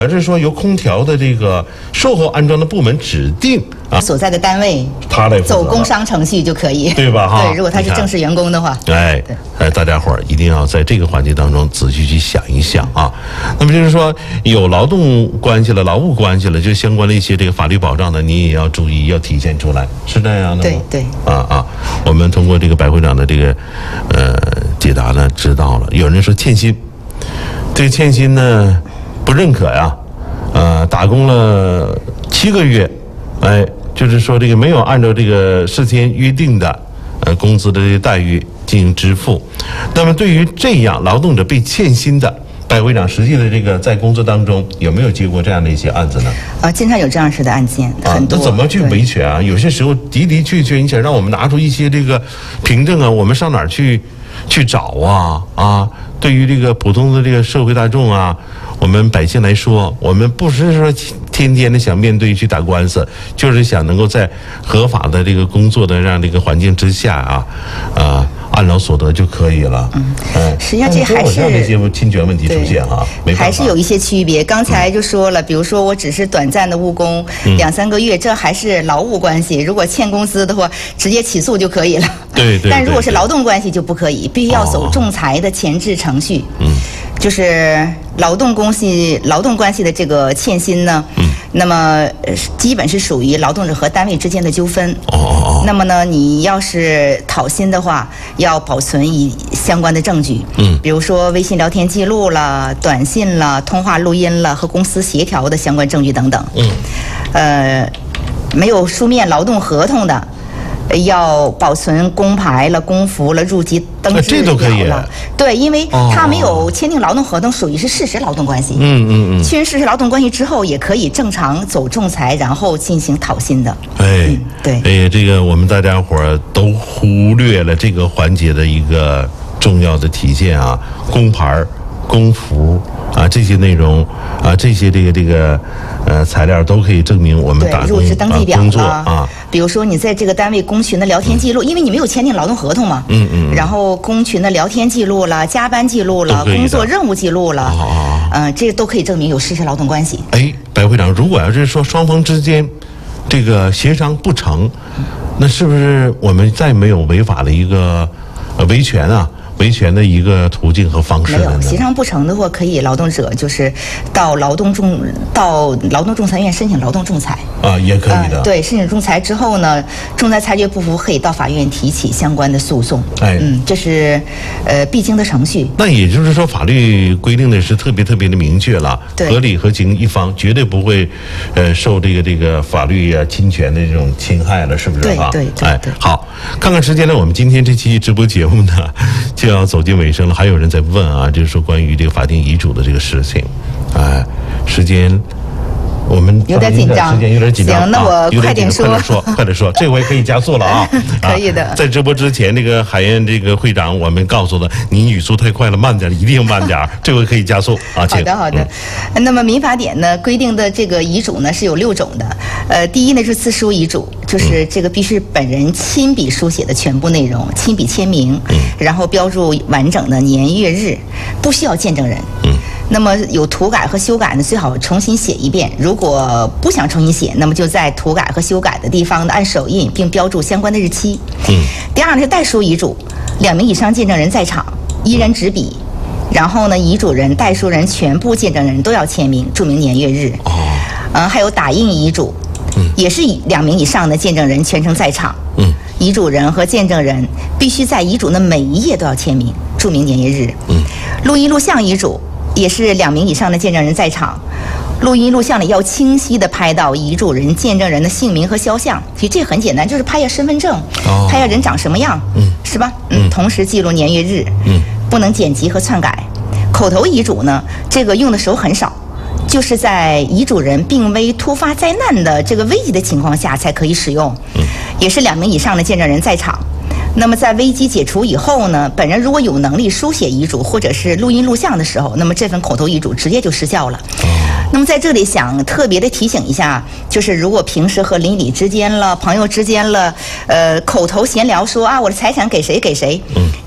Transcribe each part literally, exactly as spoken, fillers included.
而是说由空调的这个售后安装的部门指定啊， 所在的单位， 他来走工商程序就可以， 对吧？哈， 对，如果他是正式员工的话， 哎，哎，大家伙儿一定要在这个环节当中仔细去想一想啊。那么就是说，有劳动关系了、劳务关系了，就相关的一些这个法律保障呢，你也要注意，要体现出来，是这样的吗？ 对对， 啊啊，我们通过这个白会长的这个呃解答呢，知道了。有人说欠薪，这个欠薪呢不认可呀，呃，打工了七个月，哎。就是说，这个没有按照这个事先约定的，呃，工资的这个待遇进行支付。那么，对于这样劳动者被欠薪的，白会长实际的这个在工作当中有没有接过这样的一些案子呢？ 呃，经常有这样式的案件， 啊， 很多。 那怎么去维权啊？有些时候的的确确，你想让我们拿出一些这个凭证啊，我们上哪儿去去找啊？啊，对于这个普通的这个社会大众啊。我们百姓来说，我们不是说天天的想面对去打官司，就是想能够在合法的这个工作的让这个环境之下啊，啊，按劳所得就可以了。嗯，嗯实际上这还是这些侵权问题出现哈，没办法， 还是有一些区别。刚才就说了，比如说我只是短暂的务工，嗯、两三个月，这还是劳务关系。如果欠工资的话，直接起诉就可以了。 对 对, 对。 但如果是劳动关系就不可以，必须要走仲裁的前置程序。嗯。就是劳动关系，劳动关系的这个欠薪呢，嗯，那么基本是属于劳动者和单位之间的纠纷。哦哦哦。那么呢，你要是讨薪的话，要保存以相关的证据，嗯，比如说微信聊天记录了、短信了、通话录音了和公司协调的相关证据等等。嗯。呃，没有书面劳动合同的。要保存工牌了、工服了、入籍登记表了，对，因为他没有签订劳动合同，属于是事实劳动关系。嗯嗯嗯。确认事实劳动关系之后，也可以正常走仲裁，然后进行讨薪的。 哎， 嗯、对。 哎，这个我们大家伙儿都忽略了这个环节的一个重要的体现啊，工牌、工服啊这些内容啊这些这个这个呃材料都可以证明我们打工入职登记表工作啊。 比如说你在这个单位工群的聊天记录，嗯、因为你没有签订劳动合同嘛，嗯嗯，然后工群的聊天记录了、加班记录了、工作任务记录了，啊，呃，这个都可以证明有事实劳动关系。 哎，白会长，如果要是说双方之间这个协商不成，那是不是我们再没有违法的一个呃维权啊？维权的一个途径和方式。 没有协商不成的话，可以劳动者就是到劳动仲到劳动仲裁院申请劳动仲裁啊，也可以的。 呃、对，申请仲裁之后呢，仲裁裁决不服，可以到法院提起相关的诉讼。哎，嗯，这是呃必经的程序。 那也就是说，法律规定的是特别特别的明确了，合理合情一方绝对不会呃受这个这个法律啊侵权的这种侵害了，是不是？ 对对对。 哎，好，看看时间呢，我们今天这期直播节目呢就要走进尾声了，还有人在问啊，就是说关于这个法定遗嘱的这个事情，哎，时间我们有点紧张， 时间有点紧张， 行，那我快点说， 快点说，快点说，这回可以加速了啊！ 可以的。 在直播之前，这个海燕这个会长，我们告诉他，您语速太快了，慢点，一定慢点，这回可以加速啊！ 好的，好的。嗯、那么民法典呢规定的这个遗嘱呢是有六种的，呃，第一呢是自书遗嘱。就是这个必须本人亲笔书写的全部内容，亲笔签名，嗯、然后标注完整的年月日，不需要见证人。嗯，那么有涂改和修改呢，最好重新写一遍。如果不想重新写，那么就在涂改和修改的地方呢按手印，并标注相关的日期。嗯，第二呢是代书遗嘱，两名以上见证人在场，一人执笔，然后呢遗嘱人、代书人全部见证人都要签名，注明年月日。哦，嗯，还有打印遗嘱。嗯，也是以两名以上的见证人全程在场。嗯，遗嘱人和见证人必须在遗嘱的每一页都要签名，注明年月日。嗯，录音录像遗嘱也是两名以上的见证人在场，录音录像里要清晰的拍到遗嘱人、见证人的姓名和肖像。其实这很简单，就是拍下身份证，哦、拍下人长什么样，嗯，是吧？嗯，同时记录年月日。嗯，不能剪辑和篡改。口头遗嘱呢，这个用的时候很少。就是在遗嘱人病危、突发灾难的这个危急的情况下才可以使用，也是两名以上的见证人在场。那么在危机解除以后呢，本人如果有能力书写遗嘱或者是录音录像的时候，那么这份口头遗嘱直接就失效了。那么在这里想特别的提醒一下，就是如果平时和邻里之间了、朋友之间了，呃，口头闲聊说啊，我的财产给谁给谁，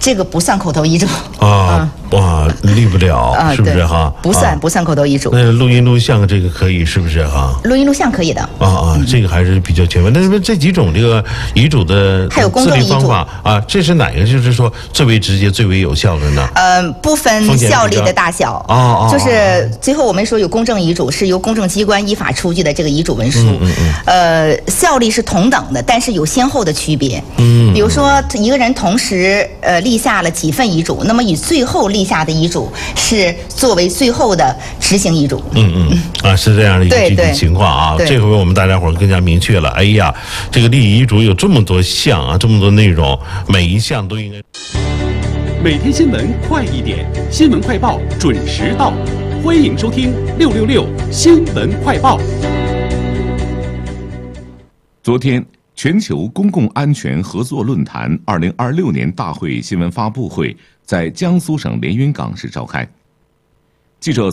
这个不算口头遗嘱啊，哇，立不了， 啊是不是哈？ 不算、 啊、 不算口头遗嘱。 那录音录像这个可以是不是哈？ 录音录像可以的。 啊啊，这个还是比较全面。那么这几种这个遗嘱的还有公自证遗嘱立方法啊，这是哪个就是说最为直接、最为有效的呢？ 呃，不分效力的大小。 哦哦， 就是最后我们说有公证遗嘱，是由公证机关依法出具的这个遗嘱文书。 嗯嗯嗯、 呃，效力是同等的，但是有先后的区别。 嗯， 比如说一个人同时呃立下了几份遗嘱，那么以最后立下的遗嘱是作为最后的执行遗嘱。 嗯嗯啊，是这样的一个具体对对情况啊。 对这回我们大家伙儿更加明确了。哎呀，这个立遗嘱有这么多项啊，这么多内容，每一项都应该。 每天新闻快一点，新闻快报准时到，欢迎收听六六六新闻快报。 昨天，全球公共安全合作论坛二零二六年大会新闻发布会在江苏省连云港市召开。记者